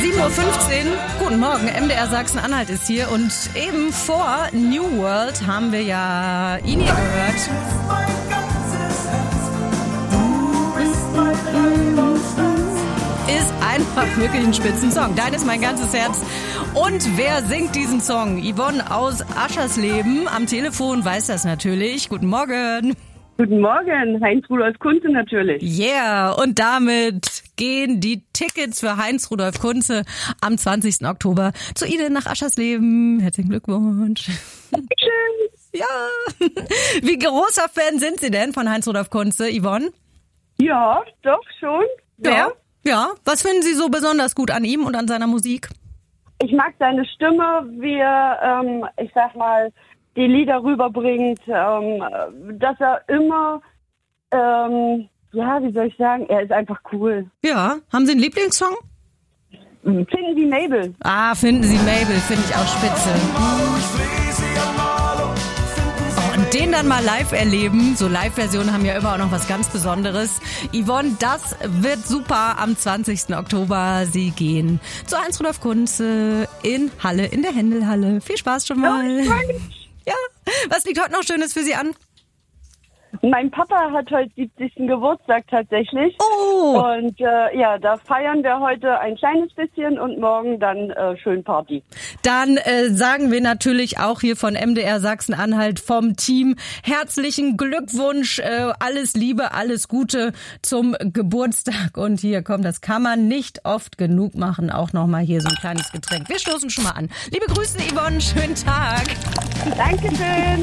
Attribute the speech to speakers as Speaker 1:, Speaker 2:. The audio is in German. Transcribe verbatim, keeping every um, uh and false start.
Speaker 1: sieben Uhr fünfzehn, guten Morgen, M D R Sachsen-Anhalt ist hier und eben vor New World haben wir ja ihn hier gehört. Ist einfach wirklich ein Spitzensong. Dein ist mein ganzes Herz. Und wer singt diesen Song? Yvonne aus Aschersleben am Telefon weiß das natürlich. Guten Morgen.
Speaker 2: Guten Morgen, Heinz-Rudolf Kunze natürlich.
Speaker 1: Yeah, und damit gehen die Tickets für Heinz-Rudolf Kunze am zwanzigsten Oktober zu Ihnen nach Aschersleben. Herzlichen Glückwunsch.
Speaker 2: Schön.
Speaker 1: Ja. Wie großer Fan sind Sie denn von Heinz-Rudolf Kunze, Yvonne?
Speaker 2: Ja, doch schon.
Speaker 1: Ja.
Speaker 2: Sehr.
Speaker 1: Ja. Was finden Sie so besonders gut an ihm und an seiner Musik?
Speaker 2: Ich mag seine Stimme, wie er, ähm, ich sag mal, die Lieder rüberbringt, ähm, dass er immer, ähm, ja, wie soll ich sagen, er ist einfach cool.
Speaker 1: Ja. Haben Sie einen Lieblingssong?
Speaker 2: Finden Sie Mabel.
Speaker 1: Ah, finden Sie Mabel, finde ich auch spitze. Oh, und den dann mal live erleben, so Live-Versionen haben ja immer auch noch was ganz Besonderes. Yvonne, das wird super am zwanzigsten Oktober. Sie gehen zu Heinz-Rudolf Kunze in Halle, in der Händelhalle. Viel Spaß schon mal. Ja, was liegt heute noch Schönes für Sie an?
Speaker 2: Mein Papa hat heute siebzigsten Geburtstag tatsächlich.
Speaker 1: Oh!
Speaker 2: Und äh, ja, da feiern wir heute ein kleines bisschen und morgen dann äh, schön Party.
Speaker 1: Dann äh, sagen wir natürlich auch hier von M D R Sachsen-Anhalt vom Team herzlichen Glückwunsch, äh, alles Liebe, alles Gute zum Geburtstag. Und hier, komm, das kann man nicht oft genug machen. Auch nochmal hier so ein kleines Getränk. Wir stoßen schon mal an. Liebe Grüße, Yvonne, schönen Tag.
Speaker 2: Dankeschön.